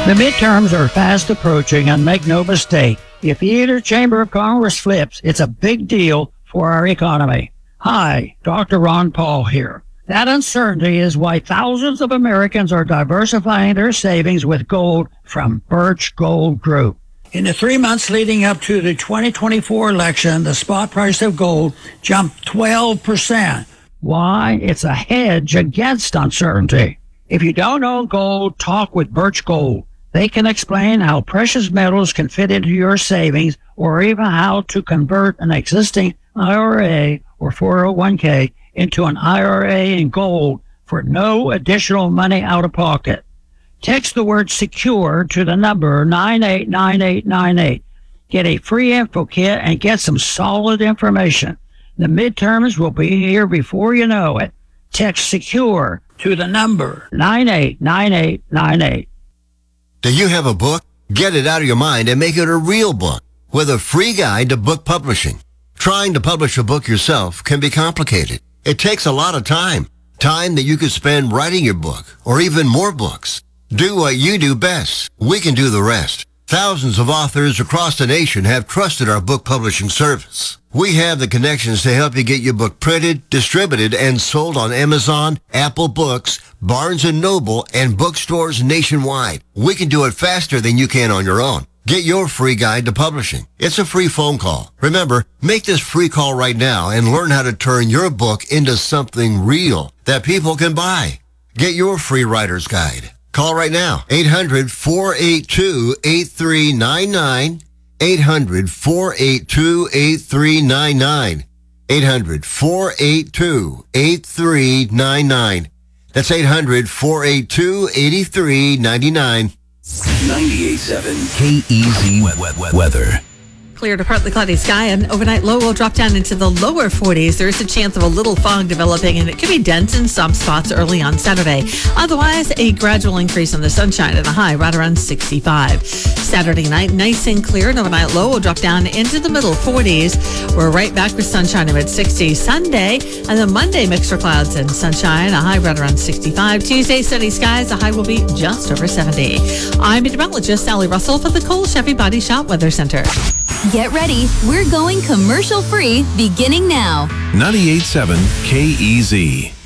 The midterms are fast approaching, and make no mistake, if either chamber of Congress flips, it's a big deal for our economy. Hi, Dr. Ron Paul here. That uncertainty is why thousands of Americans are diversifying their savings with gold from Birch Gold Group. In the 3 months leading up to the 2024 election, the spot price of gold jumped 12%. Why? It's a hedge against uncertainty. If you don't own gold, talk with Birch Gold. They can explain how precious metals can fit into your savings, or even how to convert an existing IRA or 401k into an IRA in gold for no additional money out of pocket. Text the word SECURE to the number 989898. Get a free info kit and get some solid information. The midterms will be here before you know it. Text SECURE to the number 989898. Do you have a book? Get it out of your mind and make it a real book with a free guide to book publishing. Trying to publish a book yourself can be complicated. It takes a lot of time that you could spend writing your book or even more books. Do what you do best. We can do the rest. Thousands of authors across the nation have trusted our book publishing service. We have the connections to help you get your book printed, distributed, and sold on Amazon, Apple Books, Barnes & Noble, and bookstores nationwide. We can do it faster than you can on your own. Get your free guide to publishing. It's a free phone call. Remember, make this free call right now and learn how to turn your book into something real that people can buy. Get your free writer's guide. Call right now, 800-482-8399, 800-482-8399, 800-482-8399. That's 800-482-8399. 98.7 KEZ weather. Clear to partly cloudy sky, and overnight low will drop down into the lower 40s. There is a chance of a little fog developing, and it could be dense in some spots early on Saturday. Otherwise, a gradual increase in the sunshine and a high right around 65. Saturday night, nice and clear, and overnight low will drop down into the middle 40s. We're right back with sunshine in mid-60s Sunday, and then Monday, mixed for clouds and sunshine, a high right around 65. Tuesday, sunny skies, the high will be just over 70. I'm meteorologist Sally Russell for the Cole Chevy Body Shop Weather Center. Get ready. We're going commercial free beginning now. 98.7 KEZ.